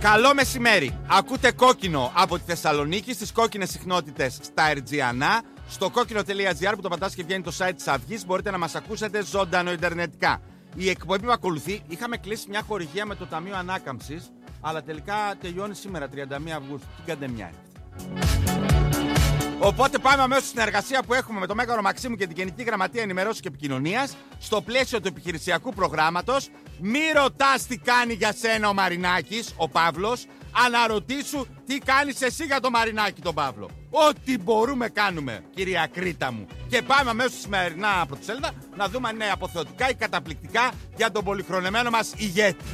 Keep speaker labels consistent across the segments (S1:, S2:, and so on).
S1: Καλό μεσημέρι. Ακούτε Κόκκινο από τη Θεσσαλονίκη στις κόκκινες συχνότητες στα Ερτζιανά. Στο κόκκινο.gr που το πατάς και βγαίνει το site της Αυγής μπορείτε να μας ακούσετε ζωντανό ιντερνετικά. Η εκπομπή που ακολουθεί, είχαμε κλείσει μια χορηγία με το Ταμείο Ανάκαμψης, αλλά τελικά τελειώνει σήμερα 31 Αυγούστου. Τι καντεμιά είναι αυτή. Οπότε πάμε αμέσως στην εργασία που έχουμε με τον Μέγαρο Μαξίμου και την Γενική Γραμματεία Ενημερώσεως και Επικοινωνίας στο πλαίσιο του επιχειρησιακού προγράμματος. Μη ρωτάς τι κάνει για σένα ο Μαρινάκης, ο Παύλος, αναρωτήσου τι κάνεις εσύ για τον Μαρινάκη τον Παύλο. Ό,τι μπορούμε κάνουμε, κυρία Κρήτα μου. Και πάμε αμέσως σημερινά πρωτοσέλιδα να δούμε αν είναι αποθεωτικά ή καταπληκτικά για τον πολυχρονεμένο μας ηγέτη.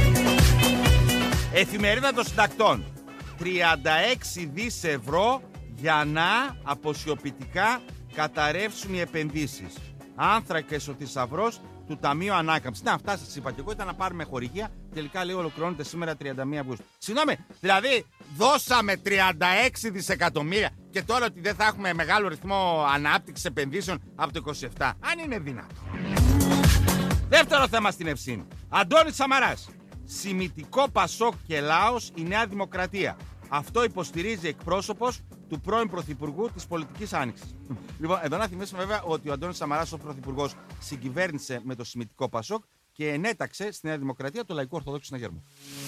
S1: Εφημερίδα των Συντακτών. 36 δις ευρώ για να αποσιοποιητικά καταρρεύσουν οι επενδύσεις. Άνθρακες ο θησαυρός του Ταμείου Ανάκαμψης. Να, αυτά σας είπα και εγώ, ήταν να πάρουμε χορηγία. Τελικά λέει ολοκληρώνεται σήμερα 31 Αυγούστου. Συγγνώμη, δηλαδή δώσαμε 36 δισεκατομμύρια και τώρα ότι δεν θα έχουμε μεγάλο ρυθμό ανάπτυξης επενδύσεων από το 27. Αν είναι δυνατό. Δεύτερο θέμα στην Ευσύνη. Αντώνης Σαμαράς. Σημιτικό Πασόκ και Λάος η Νέα Δημοκρατία. Αυτό υποστηρίζει εκπρόσωπος του πρώην Πρωθυπουργού της Πολιτικής Άνοιξης. Λοιπόν, εδώ να θυμίσουμε βέβαια ότι ο Αντώνης Σαμαράς ως Πρωθυπουργός συγκυβέρνησε με το Σημιτικό Πασόκ και ενέταξε στη Νέα Δημοκρατία το Λαϊκό Ορθόδοξο Συναγερμό.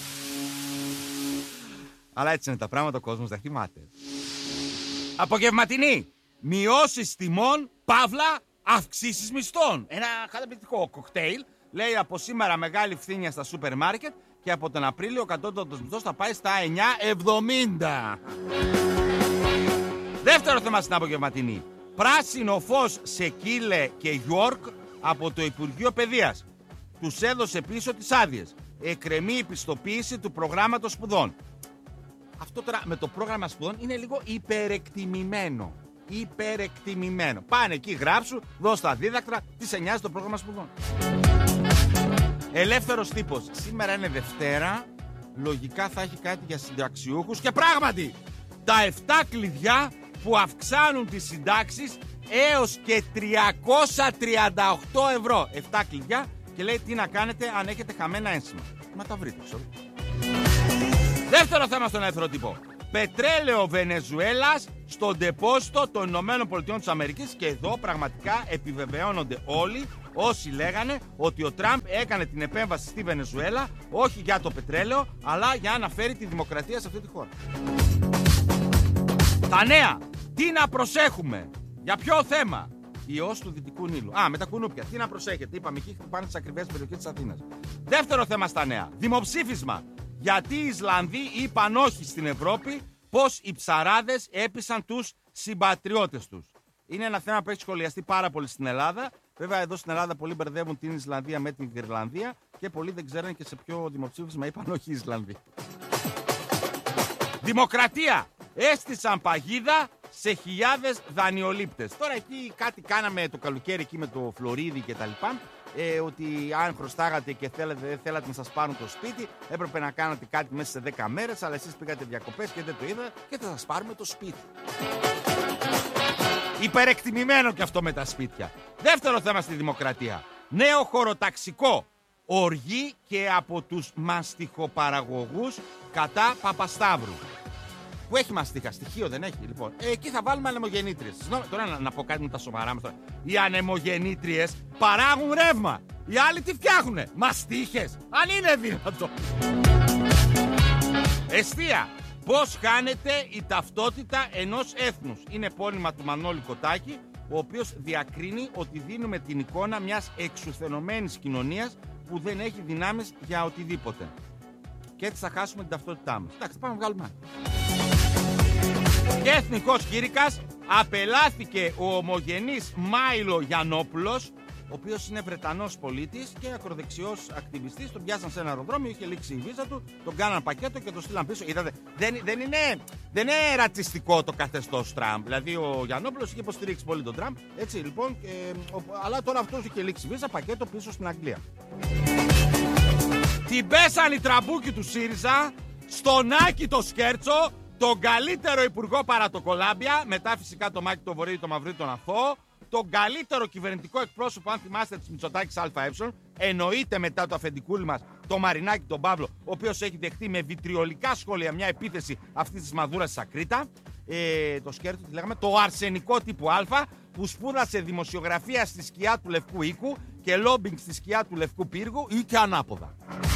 S1: Αλλά έτσι είναι τα πράγματα, ο κόσμος δεν θυμάται. Απογευματινή. Μειώσεις τιμών, παύλα, αυξήσεις μισθών. Ένα καταπληκτικό κοκτέιλ. Λέει από σήμερα μεγάλη φθήνια στα σούπερ μάρκετ και από τον Απρίλιο ο κατώτατος μισθός θα πάει στα 9,70. Δεύτερο θέμα στην απογευματινή. Πράσινο φως σε Κίλε και Γιόρκ από το Υπουργείο Παιδείας. Τους έδωσε πίσω τις άδειες. Εκκρεμεί η πιστοποίηση του προγράμματος σπουδών. Αυτό τώρα με το πρόγραμμα σπουδών είναι λίγο υπερεκτιμημένο. Υπερεκτιμημένο. Πάνε εκεί, γράψου, δώσ' τα δίδακτρα, τι σε νοιάζει το πρόγραμμα σπουδών. Ελεύθερος τύπος. Σήμερα είναι Δευτέρα. Λογικά θα έχει κάτι για συνταξιούχους. Και πράγματι, τα 7 κλειδιά που αυξάνουν τις συντάξεις έως και 338 ευρώ. 7 κλειδιά και λέει τι να κάνετε αν έχετε χαμένα ένσημα. Μα τα βρείτε, ξέρω. Δεύτερο θέμα στον ελεύθερο τύπο. Πετρέλαιο Βενεζουέλας στον ντεπόζιτο των ΗΠΑ και εδώ πραγματικά επιβεβαιώνονται όλοι όσοι λέγανε ότι ο Τραμπ έκανε την επέμβαση στη Βενεζουέλα όχι για το πετρέλαιο αλλά για να φέρει τη δημοκρατία σε αυτή τη χώρα. Τα νέα. Τι να προσέχουμε. Για ποιο θέμα. Ιός του Δυτικού Νείλου. Με τα κουνούπια. Τι να προσέχετε. Είπαμε εκεί χτυπάνε τις ακριβές περιοχές της Αθήνας. Δεύτερο θέμα στα νέα. Δημοψήφισμα. Γιατί οι Ισλανδοί είπαν όχι στην Ευρώπη, πως οι ψαράδες έπεισαν τους συμπατριώτες τους. Είναι ένα θέμα που έχει σχολιαστεί πάρα πολύ στην Ελλάδα. Βέβαια, εδώ στην Ελλάδα πολλοί μπερδεύουν την Ισλανδία με την Ιρλανδία και πολλοί δεν ξέρουν και σε ποιο δημοψήφισμα είπαν όχι οι Ισλανδοί. Δημοκρατία. Έστησαν παγίδα σε χιλιάδες δανειολήπτες. Τώρα εκεί κάτι κάναμε το καλοκαίρι εκεί με το Φλωρίδι και τα λοιπά. Ότι αν χρωστάγατε και δεν θέλατε να σας πάρουν το σπίτι, έπρεπε να κάνετε κάτι μέσα σε 10 μέρες, αλλά εσείς πήγατε διακοπές και δεν το είδατε και θα σας πάρουμε το σπίτι. Υπερεκτιμημένο και αυτό με τα σπίτια. Δεύτερο θέμα στη δημοκρατία. Νέο χωροταξικό. Οργή και από τους μαστιχοπαραγωγούς κατά Παπασταύρου. Που έχει μαστίχα, στοιχείο δεν έχει λοιπόν. Εκεί θα βάλουμε ανεμογεννήτριες. Τώρα να πω κάτι με τα σοβαρά μας τώρα. Οι ανεμογεννήτριες παράγουν ρεύμα. Οι άλλοι τι φτιάχνουνε. Μαστίχες. Αν είναι δυνατό. Εστία. Πώς χάνεται η ταυτότητα ενός έθνους. Είναι επώνυμα του Μανώλη Κοτάκη, ο οποίος διακρίνει ότι δίνουμε την εικόνα μιας εξουθενωμένης κοινωνίας που δεν έχει δυνάμεις για οτιδήποτε. Και έτσι θα χάσουμε την ταυτότητά μας. Εντάξει, πάμε να βγάλουμε. Και εθνικός κήρυκας, απελάθηκε ο ομογενής Μάιλο Γιαννόπουλος, ο οποίος είναι Βρετανός πολίτης και ακροδεξιός ακτιβιστής. Τον πιάσαν σε ένα αεροδρόμιο, είχε λήξει η βίζα του, τον κάναν πακέτο και τον στείλαν πίσω. Είδατε, δεν είναι ρατσιστικό το καθεστώς Τραμπ. Δηλαδή ο Γιαννόπουλος είχε υποστηρίξει πολύ τον Τραμπ, έτσι λοιπόν, αλλά τώρα αυτός είχε λήξει η βίζα, πακέτο πίσω στην Αγγλία. Την πέσαν οι τραμπούκοι του ΣΥΡΙΖΑ, στον Άκη το Σκέρτσο, τον καλύτερο υπουργό παρά το Κολάμπια, μετά φυσικά το Μάκη το Βορύδη, το Μαυρίδη, τον Αθώο, τον καλύτερο κυβερνητικό εκπρόσωπο, αν θυμάστε, της Μητσοτάκης ΑΕ, εννοείται μετά το αφεντικούλι μας, το Μαρινάκη τον Παύλο, ο οποίος έχει δεχτεί με βιτριολικά σχόλια μια επίθεση αυτής της μαδούρας της Ακρίτα. Το σκέρτο, τι λέγαμε, το αρσενικό τύπου Α, που σπούδασε δημοσιογραφία στη σκιά του Λευκού Οίκου και λόμπινγκ στη σκιά του Λευκού Πύργου ή και ανάποδα.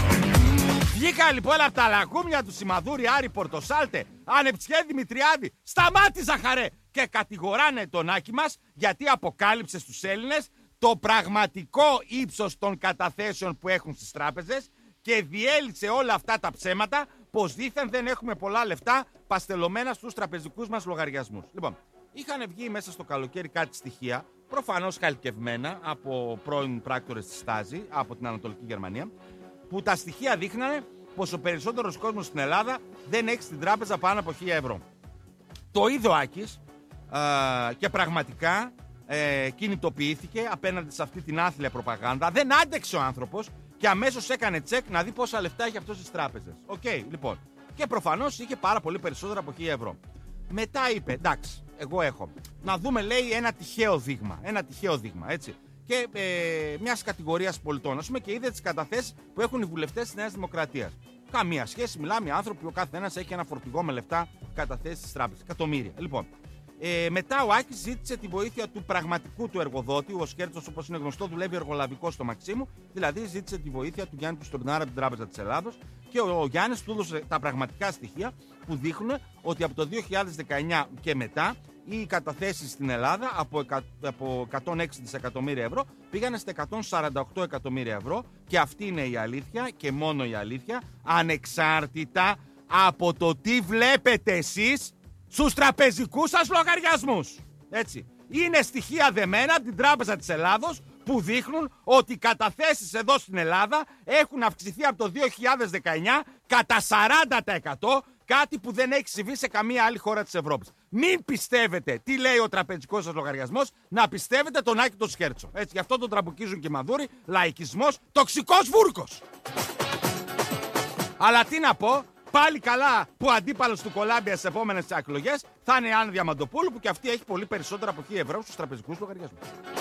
S1: Βγήκα λοιπόν από τα λαγούμια του Σιμαδούρη, Άρη Πορτοσάλτε, Ανεψιέ Δημητριάδη, σταμάτη Ζαχαρέ, και κατηγοράνε τον Άκη μας γιατί αποκάλυψε στους Έλληνες το πραγματικό ύψος των καταθέσεων που έχουν στις τράπεζες και διέλυσε όλα αυτά τα ψέματα πως δήθεν δεν έχουμε πολλά λεφτά παστελωμένα στους τραπεζικούς μας λογαριασμούς. Λοιπόν, είχαν βγει μέσα στο καλοκαίρι κάτι στοιχεία, προφανώς χαλκευμένα από πρώην πράκτορες της Στάζη, από την Ανατολική Γερμανία, που τα στοιχεία δείχνανε πως ο περισσότερος κόσμος στην Ελλάδα δεν έχει στην τράπεζα πάνω από 1.000 ευρώ. Το είδε ο Άκης και πραγματικά κινητοποιήθηκε απέναντι σε αυτή την άθλια προπαγάνδα. Δεν άντεξε ο άνθρωπος και αμέσως έκανε τσεκ να δει πόσα λεφτά έχει αυτός στις τράπεζες. Οκ, λοιπόν. Και προφανώς είχε πάρα πολύ περισσότερα από 1.000 ευρώ. Μετά είπε, εντάξει, εγώ έχω. Να δούμε, λέει, ένα τυχαίο δείγμα, έτσι. Και μιας κατηγορίας πολιτών, ας πούμε, και είδε τις καταθέσεις που έχουν οι βουλευτές της Νέας Δημοκρατίας. Καμία σχέση, μιλάμε άνθρωποι, ο καθένας έχει ένα φορτηγό με λεφτά καταθέσεις στις τράπεζες. Εκατομμύρια. Λοιπόν, μετά ο Άκης ζήτησε τη βοήθεια του πραγματικού του εργοδότη. Ο Σκέρτσος, όπως είναι γνωστό, δουλεύει εργολαβικό στο Μαξίμου. Δηλαδή, ζήτησε τη βοήθεια του Γιάννη του Στουρνάρα από την Τράπεζα της Ελλάδος. Και ο Γιάννης του έδωσε τα πραγματικά στοιχεία που δείχνουν ότι από το 2019 και μετά οι καταθέσεις στην Ελλάδα από 106 δισεκατομμύρια ευρώ πήγανε στα 148 εκατομμύρια ευρώ. Και αυτή είναι η αλήθεια και μόνο η αλήθεια, ανεξάρτητα από το τι βλέπετε εσείς στους τραπεζικούς σας λογαριασμούς. Έτσι. Είναι στοιχεία δεμένα από την Τράπεζα της Ελλάδος που δείχνουν ότι οι καταθέσεις εδώ στην Ελλάδα έχουν αυξηθεί από το 2019 κατά 40%, κάτι που δεν έχει συμβεί σε καμία άλλη χώρα της Ευρώπης. Μην πιστεύετε τι λέει ο τραπεζικός σας λογαριασμός, να πιστεύετε τον Άκη τον Σκέρτσο. Έτσι, γι' αυτό τον τραμπουκίζουν και οι Μαδούροι, λαϊκισμός, τοξικός βούρκος. Αλλά τι να πω, πάλι καλά που ο αντίπαλος του Κολάμπια στις επόμενες εκλογές θα είναι η Άννα Διαμαντοπούλου, που και αυτή έχει πολύ περισσότερα από 1.000 ευρώ στους τραπεζικούς λογαριασμούς.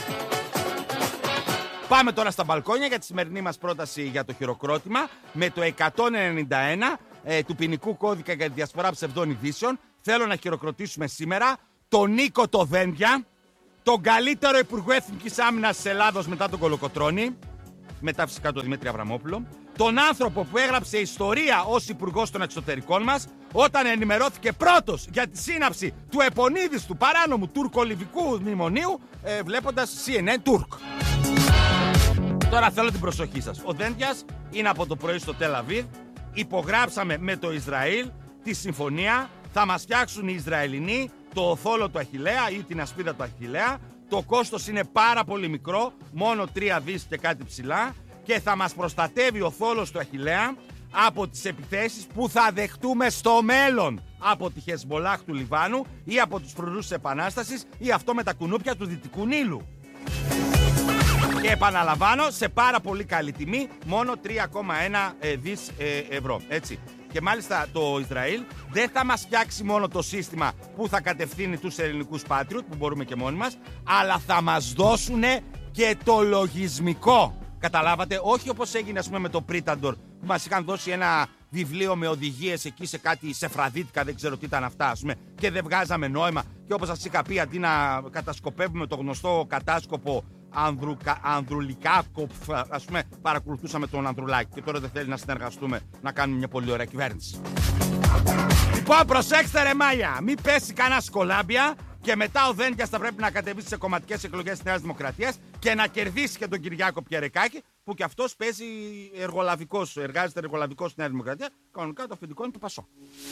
S1: Πάμε τώρα στα μπαλκόνια για τη σημερινή μας πρόταση για το χειροκρότημα. Με το 191 του ποινικού κώδικα για τη διασπορά ψευδών ειδήσεων θέλω να χειροκροτήσουμε σήμερα τον Νίκο το Δένδια, τον καλύτερο Υπουργό Εθνικής Άμυνας της Ελλάδος μετά τον Κολοκοτρώνη, μετά φυσικά τον Δημήτρη Αβραμόπουλο, τον άνθρωπο που έγραψε ιστορία ως Υπουργός των Εξωτερικών μας όταν ενημερώθηκε πρώτος για τη σύναψη του επονίδιστου παράνομου τουρκολιβικού μνημονίου βλέποντας CNN Turk. Τώρα θέλω την προσοχή σας. Ο Δένδιας είναι από το πρωί στο Τελ Αβίβ. Υπογράψαμε με το Ισραήλ τη συμφωνία. Θα μας φτιάξουν οι Ισραηλινοί το οθόλο του Αχιλλέα ή την ασπίδα του Αχιλλέα. Το κόστος είναι πάρα πολύ μικρό, μόνο 3 δις και κάτι ψηλά. Και θα μας προστατεύει ο θόλος του Αχιλλέα από τις επιθέσεις που θα δεχτούμε στο μέλλον από τη Χεσμολάχ του Λιβάνου ή από τους φρουρούς της Επανάστασης ή αυτό με τα κουνούπια του Δυτικού Νείλου. Και επαναλαμβάνω, σε πάρα πολύ καλή τιμή, μόνο 3,1 δις ευρώ. Έτσι. Και μάλιστα το Ισραήλ δεν θα μας φτιάξει μόνο το σύστημα που θα κατευθύνει τους ελληνικούς Patriot, που μπορούμε και μόνοι μας, αλλά θα μας δώσουν και το λογισμικό. Καταλάβατε, όχι όπως έγινε ας πούμε με το Predator, που μας είχαν δώσει ένα βιβλίο με οδηγίες εκεί σε κάτι σεφραδίτικα, δεν ξέρω τι ήταν αυτά, ας πούμε, και δεν βγάζαμε νόημα. Και όπως σας είχα πει, αντί να κατασκοπεύουμε το γνωστό κατάσκοπο Ανδρουλικάκοπ, ας πούμε, παρακολουθούσαμε τον Ανδρουλάκη και τώρα δεν θέλει να συνεργαστούμε να κάνουμε μια πολύ ωραία κυβέρνηση. Λοιπόν, προσέξτε ρε Μάγια, μην πέσει κανένα Κολάμπια και μετά ο Δένδιας θα πρέπει να κατεβεί στις κομματικές εκλογές της Νέας Δημοκρατίας και να κερδίσει και τον Κυριάκο Πιερεκάκη, που και αυτός παίζει εργολαβικός, εργάζεται εργολαβικός στη Νέα Δημοκρατία. Κανονικά το αφεντικό είναι του Πασό.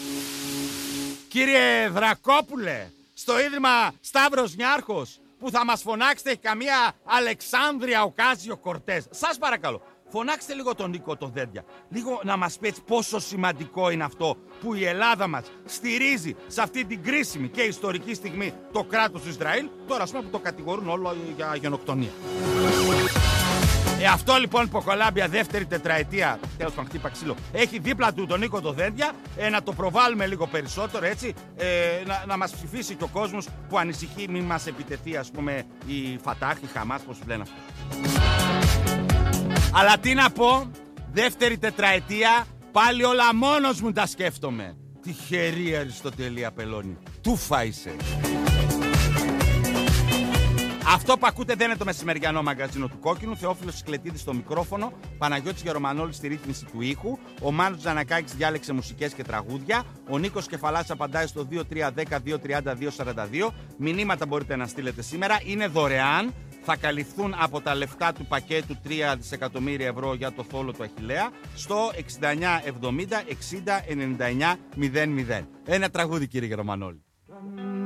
S1: Κύριε Δρακόπουλε, στο Ίδρυμα Σταύρος Νιάρχος, που θα μας φωνάξετε καμία Αλεξάνδρεια Οκάζιο Κορτές. Σας παρακαλώ, φωνάξτε λίγο τον Νίκο τον Δένδια. Λίγο να μας πει πόσο σημαντικό είναι αυτό που η Ελλάδα μας στηρίζει σε αυτή την κρίσιμη και ιστορική στιγμή το κράτος του Ισραήλ, τώρα ας πούμε που το κατηγορούν όλο για γενοκτονία. Αυτό λοιπόν που ο Κολάμπια δεύτερη τετραετία, τέλος πάντων χτύπα ξύλο, έχει δίπλα του τον Νίκο το Δένδια, να το προβάλλουμε λίγο περισσότερο έτσι, να μας ψηφίσει και ο κόσμος που ανησυχεί μην μας επιτεθεί ας πούμε η Φατάχ, η Χαμάς, πώς λένε αυτό. Αλλά τι να πω, δεύτερη τετραετία, πάλι όλα μόνος μου τα σκέφτομαι. Τυχερή Αριστοτελή Απελώνη. Τούφα είσαι. Αυτό που ακούτε δεν είναι το μεσημεριανό μαγκαζίνο του Κόκκινου. Θεόφιλος Σκλετίδης στο μικρόφωνο, Παναγιώτης Γερομανόλης στη ρύθμιση του ήχου, ο Μάνος Τζανακάκης διάλεξε μουσικές και τραγούδια, ο Νίκος Κεφαλάς απαντάει στο 2310-232-42. Μηνύματα μπορείτε να στείλετε σήμερα, είναι δωρεάν. Θα καλυφθούν από τα λεφτά του πακέτου 3 δισεκατομμύρια ευρώ για το θόλο του Αχιλλέα στο 6970 60 99 00. Ένα τραγούδι, κύριε Γερομανόλη.